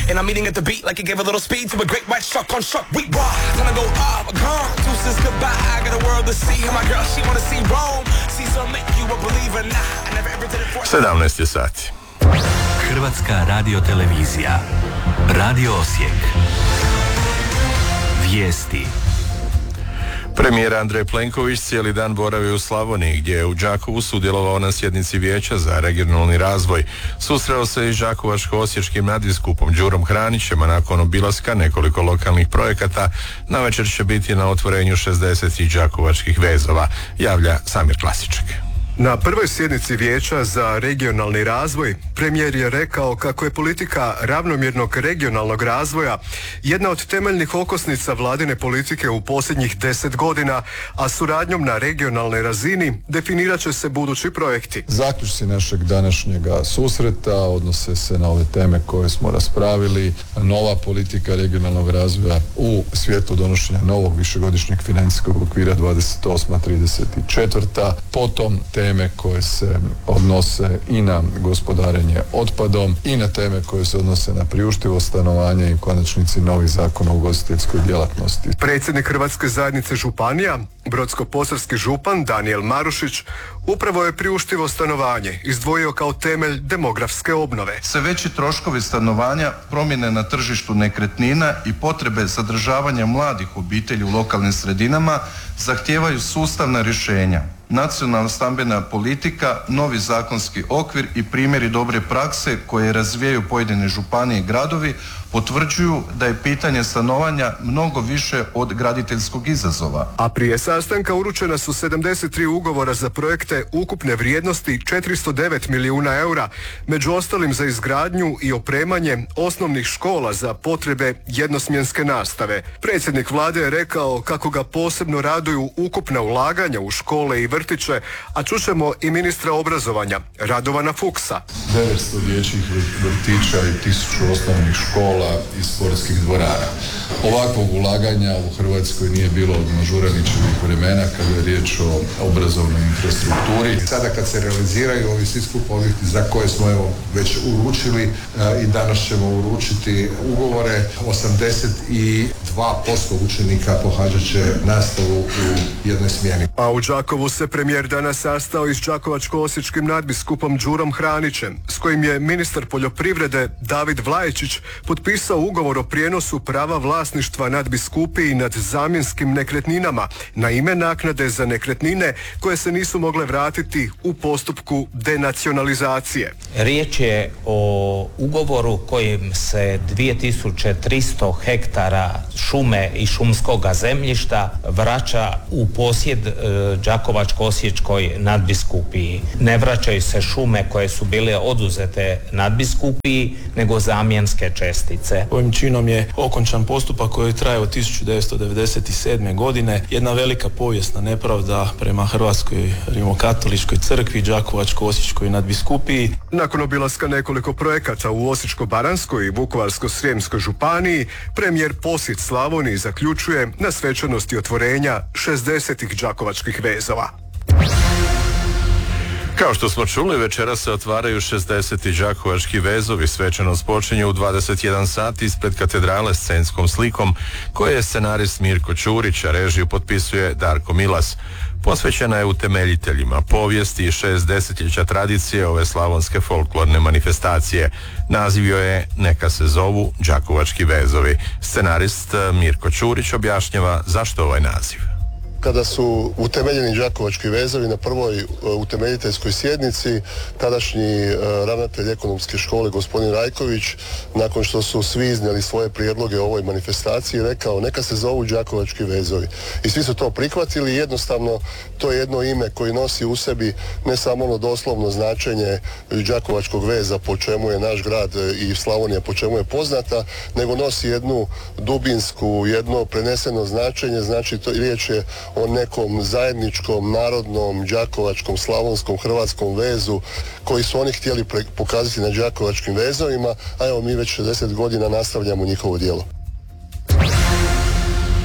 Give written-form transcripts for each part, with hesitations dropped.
And I'm eating at the beat like it gave a little speed to a great white shark on shark. We raw, gonna go up, gone. Deuces goodbye, I got a world to see. And my girl, she wanna see Rome. Caesar make you a believer. Nah, I never ever did it for 17 je sati. Hrvatska radiotelevizija. Radio Osijek. Vijesti. Premijer Andrej Plenković cijeli dan boravi u Slavoniji, gdje je u Đakovu sudjelovao na sjednici Vijeća za regionalni razvoj. Susreo se i đakovačko-osječkim nadbiskupom Đurom Hranićem, a nakon obilaska nekoliko lokalnih projekata navečer će biti na otvorenju 60 đakovačkih vezova, javlja Samir Klasiček. Na prvoj sjednici Vijeća za regionalni razvoj premijer je rekao kako je politika ravnomjernog regionalnog razvoja jedna od temeljnih okosnica vladine politike u posljednjih 10 godina, a suradnjom na regionalnoj razini definirat će se budući projekti. Zaključci našeg današnjega susreta odnose se na ove teme koje smo raspravili, nova politika regionalnog razvoja u svijetlu donošenja novog višegodišnjeg financijskog okvira 28-34, potom teme koje se odnose i na gospodarenje otpadom i na teme koje se odnose na priuštivo stanovanje i u konačnici novi zakon o ugostiteljskoj djelatnosti. Predsjednik Hrvatske zajednice županija, brodsko-posavski župan Danijel Marušić, upravo je priuštivo stanovanje izdvojio kao temelj demografske obnove. Sve veći troškovi stanovanja, promjene na tržištu nekretnina i potrebe zadržavanja mladih obitelji u lokalnim sredinama zahtijevaju sustavna rješenja. Nacionalna stambena politika, novi zakonski okvir i primjeri dobre prakse koje razvijaju pojedine županije i gradovi potvrđuju da je pitanje stanovanja mnogo više od graditeljskog izazova. A prije sastanka uručena su 73 ugovora za projekte ukupne vrijednosti 409 milijuna eura, među ostalim za izgradnju i opremanje osnovnih škola za potrebe jednosmjenske nastave. Predsjednik vlade je rekao kako ga posebno raduju ukupna ulaganja u škole i vrtiće, a čućemo i ministra obrazovanja Radovana Fuchsa. 900 dječjih vrtića i 1000 osnovnih škola i sportskih dvorana. Ovakvog ulaganja u Hrvatskoj nije bilo od Mažuranićevih vremena kada je riječ o obrazovnoj infrastrukturi. Sada kad se realiziraju ovi svi skup objekti za koje smo već uručili i danas ćemo uručiti ugovore, 82% učenika pohađat će nastavu u jednoj smjeni. A u Đakovu se premijer danas sastao i s đakovačko-osječkim nadbiskupom Đurom Hranićem, s kojim je ministar poljoprivrede David Vlajičić potpisao ugovor o prijenosu prava vlasništva nad biskupiji nad zamjenskim nekretninama na ime naknade za nekretnine koje se nisu mogle vratiti u postupku denacionalizacije. Riječ je o ugovoru kojim se 2300 hektara šume i šumskoga zemljišta vraća u posjed đakovačko-osječkoj nadbiskupiji. Ne vraćaju se šume koje su bile oduzete nadbiskupiji, nego zamjenske čestice. Ovim činom je okončan postupak koji traje od 1997. godine. Jedna velika povijesna nepravda prema Hrvatskoj rimokatoličkoj crkvi, đakovačko-osječkoj nadbiskupiji. Nakon obilaska nekoliko projekata u Osječko-baranjskoj i Vukovarsko-srijemskoj županiji, premijer posjet Slavoniji zaključuje na svečanosti otvorenja 60 đakovačkih vezova. Kao što smo čuli, večeras se otvaraju 60 đakovački vezovi. Svečanost počinje u 21 sati ispred katedrale scenskom slikom koje je scenarist Mirko Ćurić, a režiju potpisuje Darko Milas. Posvećena je utemeljiteljima povijesti i 6 desetljeća tradicije ove slavonske folklorne manifestacije. Naziv joj je Neka se zovu đakovački vezovi. Scenarist Mirko Ćurić objašnjava zašto ovaj naziv. Kada su utemeljeni đakovački vezovi na prvoj utemeljiteljskoj sjednici, tadašnji ravnatelj ekonomske škole gospodin Rajković, nakon što su svi iznijeli svoje prijedloge o ovoj manifestaciji, rekao neka se zovu đakovački vezovi. I svi su to prihvatili, jednostavno to je jedno ime koji nosi u sebi ne samo ono doslovno značenje đakovačkog veza po čemu je naš grad i Slavonija po čemu je poznata, nego nosi jednu dubinsku, jedno preneseno značenje, znači to riječ je o nekom zajedničkom, narodnom, đakovačkom, slavonskom, hrvatskom vezu koji su oni htjeli pokazati na đakovačkim vezovima, a evo mi već 60 godina nastavljamo njihovo djelo.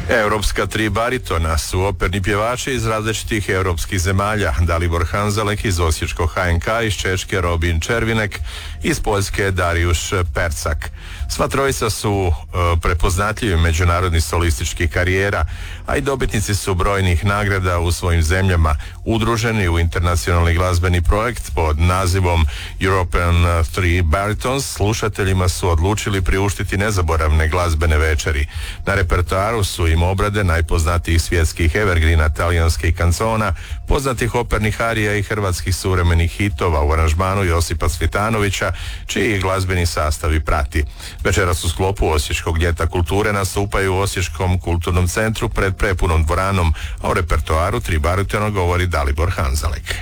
Europska tri baritona su operni pjevači iz različitih europskih zemalja. Dalibor Hanzalek iz osječkog HNK, iz Češke Robin Červinek, iz Poljske Darijuš Percak. Sva trojica su prepoznatljivi međunarodnih solističkih karijera, a i dobitnici su brojnih nagrada u svojim zemljama, udruženi u internacionalni glazbeni projekt pod nazivom European Three Baritons. Slušateljima su odlučili priuštiti nezaboravne glazbene večeri. Na repertoaru su im obrade najpoznatijih svjetskih evergreena, talijanskih kancona, poznatih opernih arija i hrvatskih suvremenih hitova u aranžmanu Josipa Cvjetanovića, čiji glazbeni sastav i prati. Večeras u sklopu Osječkog ljeta kulture nastupaju u Osječkom kulturnom centru pred prepunom dvoranom, a o repertoaru tri baritona govori Dalibor Hanzalek.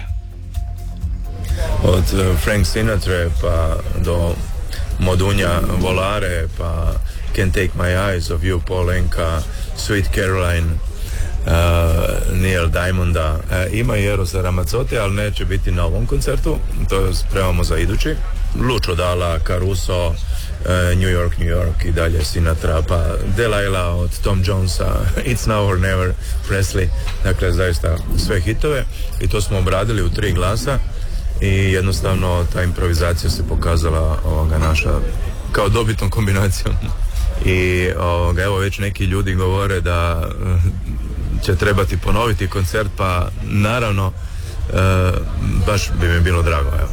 Od Frank Sinatra pa do Modunja Volare, pa Can't Take My Eyes of You, Paul Anka, Sweet Caroline, Neil Diamonda. Ima i Erosa Ramazzotti, ali neće biti na ovom koncertu, to spremamo za idući. Lucio Dalla, Caruso, New York i dalje Sinatra, pa Delilah od Tom Jonesa, It's Now or Never, Presley, dakle zaista sve hitove i to smo obradili u 3 glasa i jednostavno ta improvizacija se pokazala naša kao dobitnom kombinacijom i evo već neki ljudi govore da će trebati ponoviti koncert, pa naravno baš bi mi bilo drago. Evo.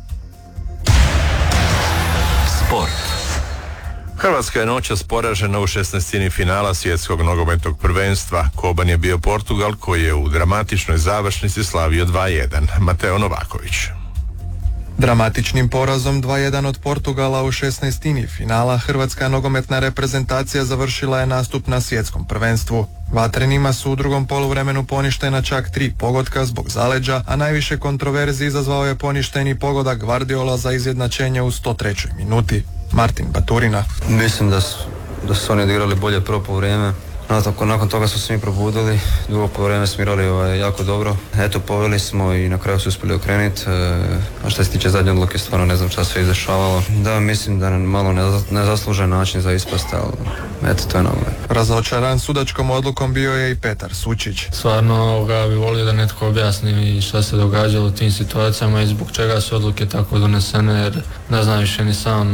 Sport. Hrvatska je noćas poražena u 16. finala svjetskog nogometnog prvenstva. Koban je bio Portugal koji je u dramatičnoj završnici slavio 2-1. Mateo Novaković. Dramatičnim porazom 2-1 od Portugala u 16. finala hrvatska nogometna reprezentacija završila je nastup na svjetskom prvenstvu. Vatrenima su u drugom poluvremenu poništena čak 3 pogotka zbog zaleđa, a najviše kontroverzi izazvao je poništeni pogodak Guardiola za izjednačenje u 103. minuti. Martin Baturina. Mislim da su oni odigrali bolje prvo poluvreme. Nakon toga su se mi probudili, drugo poluvreme smo igrali jako dobro. Eto, poveli smo i na kraju su uspjeli okrenuti. A što se tiče zadnje odluke, stvarno ne znam šta se izdešavalo. Da, mislim da malo nezaslužen način za ispast, ali eto, to je nogomet. Razočaran sudačkom odlukom bio je i Petar Sučić. Stvarno bi volio da netko objasni šta se događalo u tim situacijama i zbog čega su odluke tako donesene, jer ne znam više ni sam.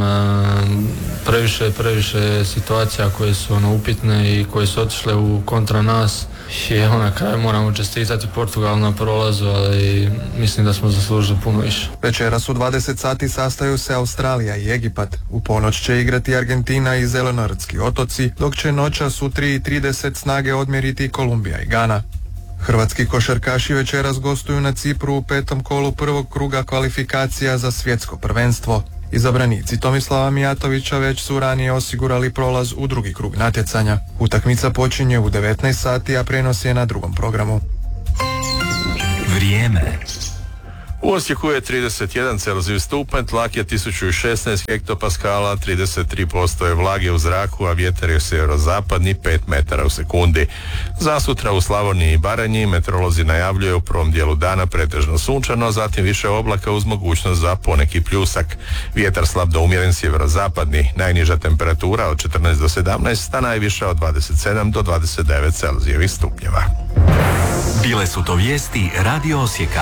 Previše situacija koje su upitne i koje su otišle u kontra nas i na kraju moramo čestitati Portugal na prolazu, ali mislim da smo zaslužili puno više. Večeras u 20 sati sastaju se Australija i Egipat. U ponoć će igrati Argentina i Zelenortski otoci, dok će noćas u 3:30 snage odmjeriti Kolumbija i Gana. Hrvatski košarkaši večeras gostuju na Cipru u 5. kolu prvog kruga kvalifikacija za svjetsko prvenstvo. Izabranici Tomislava Mijatovića već su ranije osigurali prolaz u drugi krug natjecanja. Utakmica počinje u 19 sati, a prenos je na drugom programu. Vrijeme. U Osijeku je 31 Celzijus stupanj, tlak je 1016 hektopaskala, 33% je vlage u zraku, a vjetar je sjeverozapadni 5 metara u sekundi. Zasutra u Slavoniji i Baranji meteorolozi najavljuju u prvom dijelu dana pretežno sunčano, zatim više oblaka uz mogućnost za poneki pljusak. Vjetar slab do umjeren sjeverozapadni, najniža temperatura od 14 do 17, a najviša od 27 do 29 Celzijevih stupnjeva. Bile su to vijesti Radio Osijeka.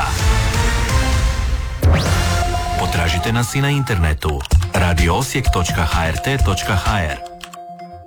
Potražite nas i na internetu radioosijek.hrt.hr.